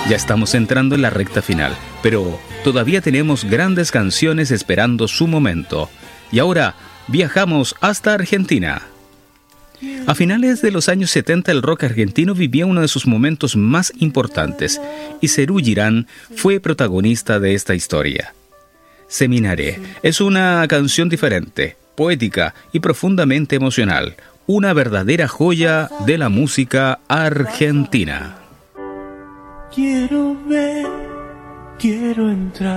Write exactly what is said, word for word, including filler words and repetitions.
Ya estamos entrando en la recta final, pero todavía tenemos grandes canciones esperando su momento. Y ahora viajamos hasta Argentina. A finales de los años setenta, el rock argentino vivía uno de sus momentos más importantes, y Serú Girán fue protagonista de esta historia. Seminaré es una canción diferente, poética y profundamente emocional, una verdadera joya de la música argentina. Quiero ver, quiero entrar.